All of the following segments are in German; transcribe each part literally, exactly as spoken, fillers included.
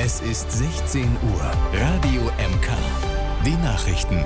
Es ist sechzehn Uhr. Radio M K. Die Nachrichten.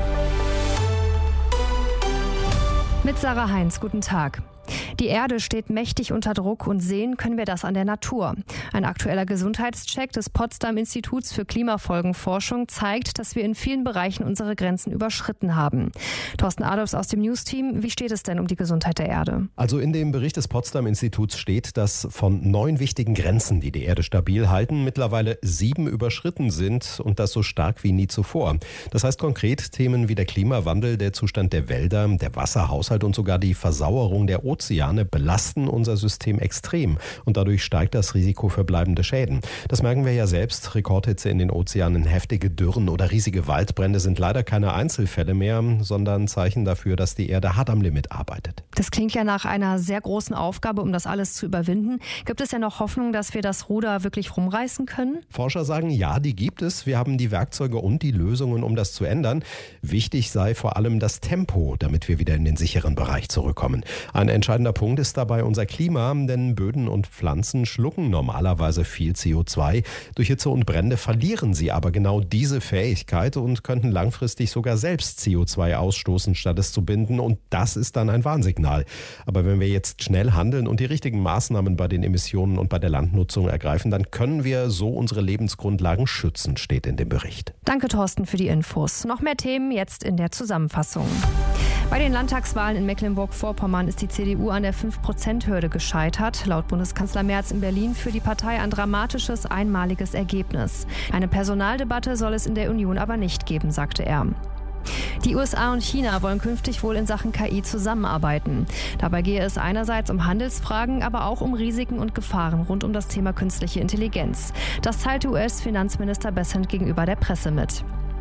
Mit Sarah Heinz, guten Tag. Die Erde steht mächtig unter Druck und sehen können wir das an der Natur. Ein aktueller Gesundheitscheck des Potsdam-Instituts für Klimafolgenforschung zeigt, dass wir in vielen Bereichen unsere Grenzen überschritten haben. Thorsten Adolfs aus dem News-Team, wie steht es denn um die Gesundheit der Erde? Also in dem Bericht des Potsdam-Instituts steht, dass von neun wichtigen Grenzen, die die Erde stabil halten, mittlerweile sieben überschritten sind und das so stark wie nie zuvor. Das heißt konkret Themen wie der Klimawandel, der Zustand der Wälder, der Wasserhaushalt und sogar die Versauerung der Ozeane belasten unser System extrem und dadurch steigt das Risiko für bleibende Schäden. Das merken wir ja selbst. Rekordhitze in den Ozeanen, heftige Dürren oder riesige Waldbrände sind leider keine Einzelfälle mehr, sondern Zeichen dafür, dass die Erde hart am Limit arbeitet. Das klingt ja nach einer sehr großen Aufgabe, um das alles zu überwinden. Gibt es ja noch Hoffnung, dass wir das Ruder wirklich rumreißen können? Forscher sagen, ja, die gibt es. Wir haben die Werkzeuge und die Lösungen, um das zu ändern. Wichtig sei vor allem das Tempo, damit wir wieder in den sicheren Bereich zurückkommen. Ein entscheidender Punkt ist dabei unser Klima, denn Böden und Pflanzen schlucken normalerweise viel C O zwei. Durch Hitze und Brände verlieren sie aber genau diese Fähigkeit und könnten langfristig sogar selbst C O zwei ausstoßen, statt es zu binden. Und das ist dann ein Warnsignal. Aber wenn wir jetzt schnell handeln und die richtigen Maßnahmen bei den Emissionen und bei der Landnutzung ergreifen, dann können wir so unsere Lebensgrundlagen schützen, steht in dem Bericht. Danke, Thorsten, für die Infos. Noch mehr Themen jetzt in der Zusammenfassung. Bei den Landtagswahlen in Mecklenburg-Vorpommern ist die C D U an der fünf Prozent Hürde gescheitert. Laut Bundeskanzler Merz in Berlin für die Partei ein dramatisches, einmaliges Ergebnis. Eine Personaldebatte soll es in der Union aber nicht geben, sagte er. Die U S A und China wollen künftig wohl in Sachen K I zusammenarbeiten. Dabei gehe es einerseits um Handelsfragen, aber auch um Risiken und Gefahren rund um das Thema künstliche Intelligenz. Das teilte U S-Finanzminister Bessent gegenüber der Presse mit.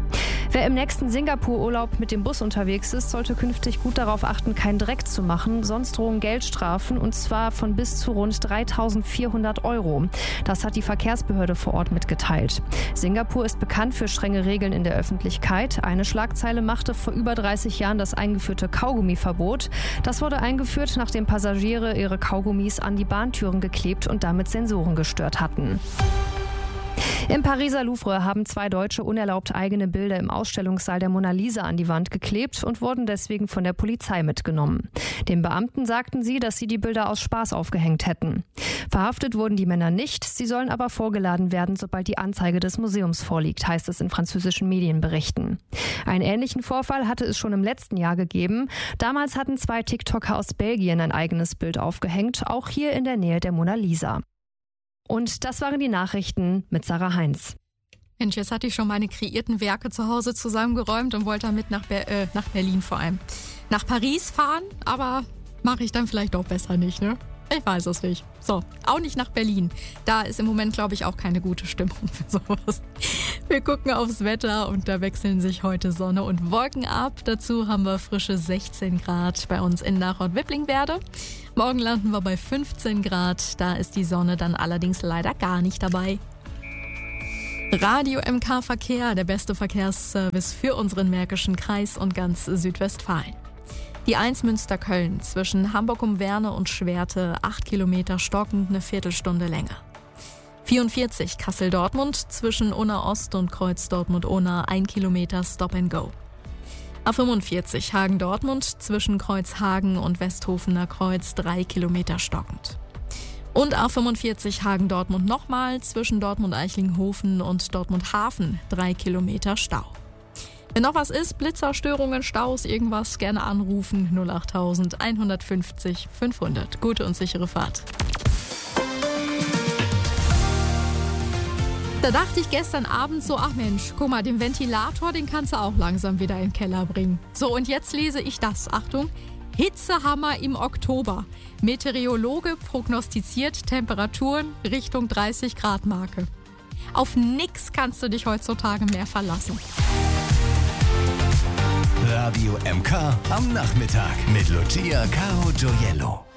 Wer im nächsten Singapur-Urlaub mit dem Bus unterwegs ist, sollte künftig gut darauf achten, keinen Dreck zu machen. Sonst drohen Geldstrafen, und zwar von bis zu rund dreitausendvierhundert Euro. Das hat die Verkehrsbehörde vor Ort mitgeteilt. Singapur ist bekannt für strenge Regeln in der Öffentlichkeit. Eine Schlagzeile machte vor über dreißig Jahren das eingeführte Kaugummiverbot. Das wurde eingeführt, nachdem Passagiere ihre Kaugummis an die Bahntüren geklebt und damit Sensoren gestört hatten. Im Pariser Louvre haben zwei Deutsche unerlaubt eigene Bilder im Ausstellungssaal der Mona Lisa an die Wand geklebt und wurden deswegen von der Polizei mitgenommen. Den Beamten sagten sie, dass sie die Bilder aus Spaß aufgehängt hätten. Verhaftet wurden die Männer nicht, sie sollen aber vorgeladen werden, sobald die Anzeige des Museums vorliegt, heißt es in französischen Medienberichten. Einen ähnlichen Vorfall hatte es schon im letzten Jahr gegeben. Damals hatten zwei TikToker aus Belgien ein eigenes Bild aufgehängt, auch hier in der Nähe der Mona Lisa. Und das waren die Nachrichten mit Sarah Heinz. Mensch, jetzt hatte ich schon meine kreierten Werke zu Hause zusammengeräumt und wollte damit nach, Ber- äh, nach Berlin vor allem. Nach Paris fahren, aber mache ich dann vielleicht auch besser nicht, ne? Ich weiß es nicht. So, auch nicht nach Berlin. Da ist im Moment, glaube ich, auch keine gute Stimmung für sowas. Wir gucken aufs Wetter und da wechseln sich heute Sonne und Wolken ab. Dazu haben wir frische sechzehn Grad bei uns in Nachort-Wipplingwerde. Morgen landen wir bei fünfzehn Grad. Da ist die Sonne dann allerdings leider gar nicht dabei. Radio M K Verkehr, der beste Verkehrsservice für unseren Märkischen Kreis und ganz Südwestfalen. Die eins Münster-Köln zwischen Hamburg um Werne und Schwerte, acht Kilometer stockend, eine Viertelstunde länger. vierundvierzig Kassel-Dortmund zwischen Unna Ost und Kreuz Dortmund-Unna, ein Kilometer Stop and Go. A fünfundvierzig Hagen-Dortmund zwischen Kreuzhagen und Westhofener Kreuz, drei Kilometer stockend. Und A fünfundvierzig Hagen-Dortmund nochmal zwischen Dortmund-Eichlinghofen und Dortmund-Hafen, drei Kilometer Stau. Wenn noch was ist, Blitzer, Störungen, Staus, irgendwas, gerne anrufen. null acht eins fünf null fünfhundert. Gute und sichere Fahrt. Da dachte ich gestern Abend so, ach Mensch, guck mal, den Ventilator, den kannst du auch langsam wieder in den Keller bringen. So, und jetzt lese ich das. Achtung, Hitzehammer im Oktober. Meteorologe prognostiziert Temperaturen Richtung dreißig Grad Marke. Auf nix kannst du dich heutzutage mehr verlassen. Radio M K am Nachmittag mit Lucia Caro Gioiello.